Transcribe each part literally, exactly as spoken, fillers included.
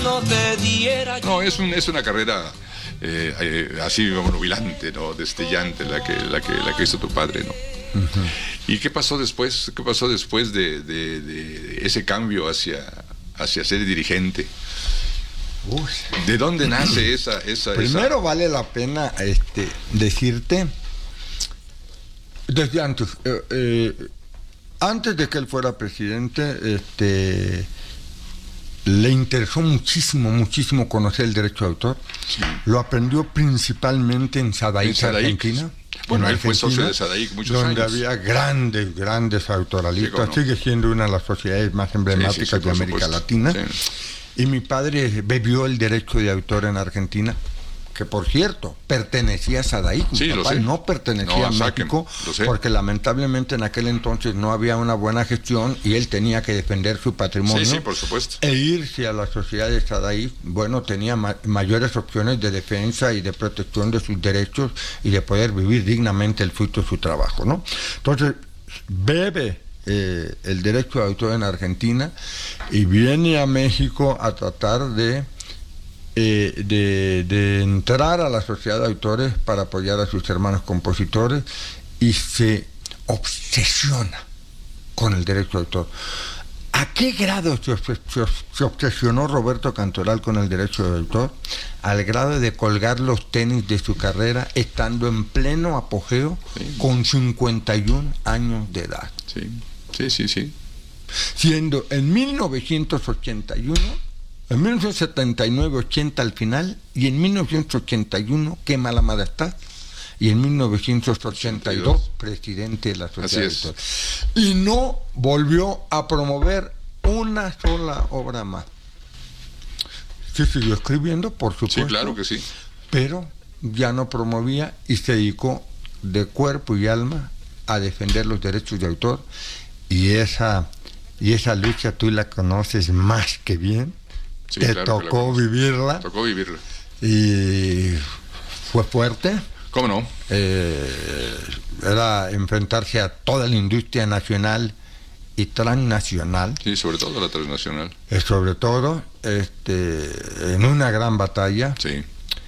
no te diera. No, es, un, es una carrera eh, eh, así como nubilante, ¿no? Destellante la que, la que, la que hizo tu padre, ¿no? Uh-huh. ¿Y qué pasó después? ¿Qué pasó después de, de, de ese cambio hacia, hacia ser dirigente? Uy. ¿De dónde nace esa, esa Primero esa... vale la pena este, decirte, desde antes, eh, eh, antes de que él fuera presidente, este, le interesó muchísimo, muchísimo conocer el derecho de autor. Sí. Lo aprendió principalmente en Sadaik, Argentina. Bueno, él fue socio de Sadaik muchos donde años. Donde había grandes, grandes autoralistas. Sí, no. Sigue siendo una de las sociedades más emblemáticas sí, sí, sí, de América supuesto. Latina. Sí. Y mi padre bebió el derecho de autor en Argentina, que por cierto, pertenecía a Sadaik. Sí, mi papá no pertenecía no, a México, porque lamentablemente en aquel entonces no había una buena gestión y él tenía que defender su patrimonio. Sí, sí, por supuesto. E irse a la sociedad de Sadaik, bueno, tenía ma- mayores opciones de defensa y de protección de sus derechos y de poder vivir dignamente el fruto de su trabajo, ¿no? Entonces, bebe eh, el derecho de autor en Argentina y viene a México a tratar de Eh, de, de entrar a la sociedad de autores para apoyar a sus hermanos compositores y se obsesiona con el derecho de autor. ¿A qué grado se, se, se obsesionó Roberto Cantoral con el derecho de autor? Al grado de colgar los tenis de su carrera estando en pleno apogeo, sí, con cincuenta y un años de edad. Sí, sí, sí, sí. Siendo en mil novecientos ochenta y uno, en mil novecientos setenta y nueve ochenta al final, y en mil novecientos ochenta y uno, qué mala madre está, y en mil novecientos ochenta y dos, presidente de la Sociedad de Autores. Y no volvió a promover una sola obra más. Sí siguió escribiendo, por supuesto. Sí, claro que sí. Pero ya no promovía y se dedicó de cuerpo y alma a defender los derechos de autor, y esa, y esa lucha tú la conoces más que bien. Sí, te claro tocó vivirla. Tocó vivirla. Y fue fuerte. ¿Cómo no? Eh, era enfrentarse a toda la industria nacional y transnacional. Sí, sobre todo la transnacional. Eh, sobre todo, este, en una gran batalla. Sí.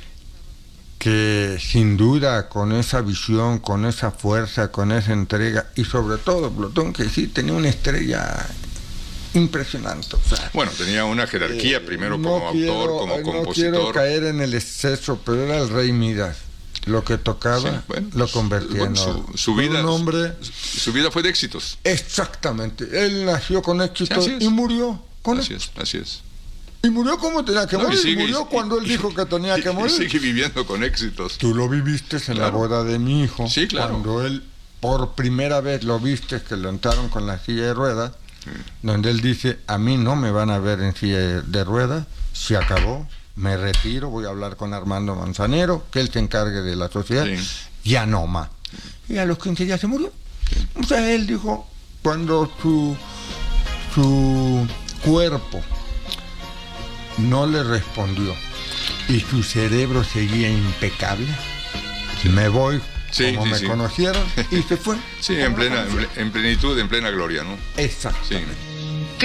Que sin duda, con esa visión, con esa fuerza, con esa entrega, y sobre todo, Plotón, que sí tenía una estrella impresionante. O sea, bueno, tenía una jerarquía, eh, primero no como quiero, autor, como no compositor. No quiero caer en el exceso, pero era el rey Midas. Lo que tocaba, sí, bueno, lo convertía bueno, en oro. Su, su vida, un hombre, su, su vida fue de éxitos. Exactamente. Él nació con éxitos, sí, y murió con así éxitos. es, así es. Y murió como tenía que no, morir. Y sigue, murió y, cuando él dijo que tenía y, que morir. Y sigue viviendo con éxitos. Tú lo viviste en claro. la boda de mi hijo. Sí, claro. Cuando él, por primera vez lo viste, que lo entraron con la silla de ruedas, donde él dice, a mí no me van a ver en silla de ruedas, se acabó, me retiro, voy a hablar con Armando Manzanero, que él se encargue de la sociedad, sí. ya no más. Y a los quince días se murió. Sí. O sea, él dijo, cuando su, su cuerpo no le respondió y su cerebro seguía impecable, sí. me voy Sí, como sí, me sí. conocieron y se fue. Sí, en plena, en plenitud, en plena gloria, ¿no? Exactamente. Sí.